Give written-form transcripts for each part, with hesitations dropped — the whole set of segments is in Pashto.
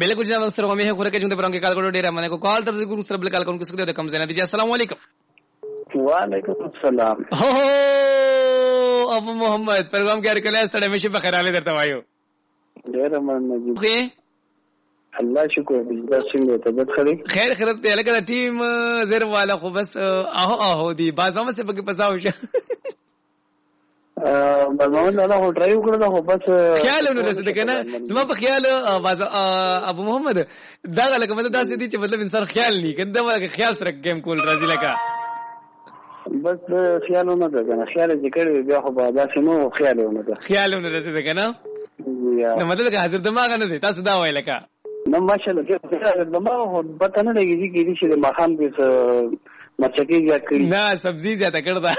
पहले कुछ जनाब सर में है खुरे के जुंदे पर के काल को डेरा माने को कॉल तरफ से गुरु सर काल को किसको दे कम से ना दीजिए अस्सलाम वालेकुम। वालेकुम अस्सलाम। हो अबू मोहम्मद प्रोग्राम के अरकले सड़ हमेशा बखैर आले दरता वायो डेरा मन जी ओके अल्लाह शुक्र बिजदा सिंह तबीयत खरी खैर खैरत ते लगा टीम ज़ेर वाला खो बस आहो दी बात हम से पके पसाव बजमान ला हो ट्राई वکړه خو بس خیال ونه رسیدل کنه زما په خیال ابو محمد دا لکه مطلب دا سدي چې مطلب انسان خیال نه کنده ولکه خیال سره گیم کول راځي لکه بس خیالونه ده کنه خیال ذکر بیا خو به دا سينو خیالونه ده خیالونه رسیدل کنه نو مطلب که حاضر دماغ نه دي تاسو دا وای لکه نو ماشاءالله چې دماغ هو پته نه لګي چې د مخام کې مچکی زیات کړی نه سبزی زیات کړدا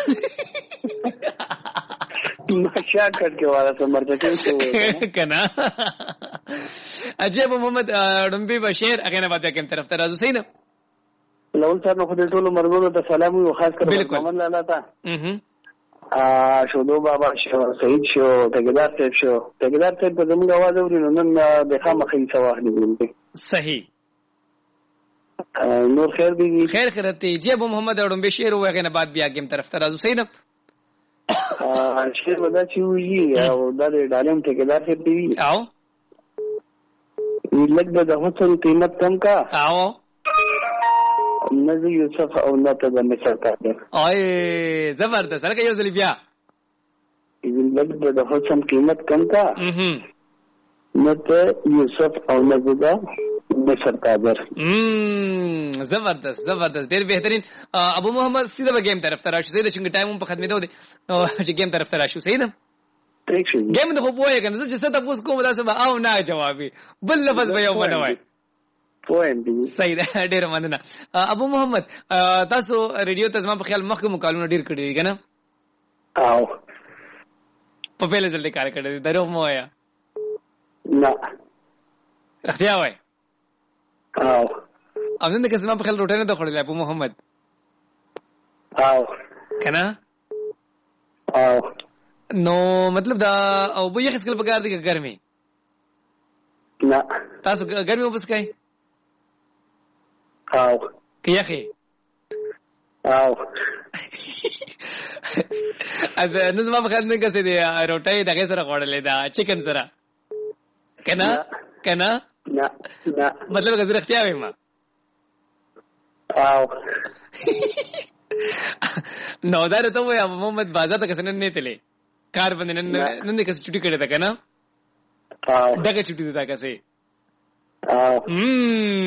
نشا کټ کې والا سمر چکه کنا عجیب محمد ډمبي بشیر هغه نه باندې کوم طرف ته راځو صحیح نه لول صاحب نو خدای ټول مرګونو ته سلام او خاص کر محمد لالا تا شودو بابا شو سعید شو تګدار صاحب په زموږ आवाज اوري نو نن د خامخې سواه دی صحیح نور خیر دی خیر خیرته جی ابو محمد ډمبي بشیر وغه نه بعد بیا کوم طرف ته راځو صحیح نه شیر ودا چې وی او د ډالم ټیکدار څه دی او لګ د حسن قیمت کم کا او نزی یوسف او نته د مصر کا اوه زبردست لکه یو ځل بیا لګ د حسن قیمت کم کا نته یوسف او نزدا مصر قادر زبردست ډیر بهترین ابو محمد سیده به گیم طرف ته راشو سیده څنګه ټایم په ختمېدو دی چې گیم طرف ته راشو صحیح ده گیم د خو پوهه کنه چې څه تاسو کوم دا څه او نه جوابي بل لفظ به یو بنوي پوهه دی صحیح ده ډیر مننه ابو محمد تاسو ریډیو ته زما په خیال مخکې مکالمه ډیر کړی دی کنه او په پیل ځل کار کړی درو مو یا نه اختیا وای او نن د کسمه په خل روټه نه د خړلې ابو محمد او کنه او نو مطلب دا او به یې خسکل پکار دي که ګرمي نه تاسو ګرمي وبس کای او کیخه او نو زما په خل نه کسې دی روټه دغه سره خړلې دا چکن سره کنه نه مطلب که زه رښتیا وایم او نو دا ته وای محمد بازار ته کسن نه تلې کار باندې نن کس چټي کړه تا کنه او دغه چټي تا کسه او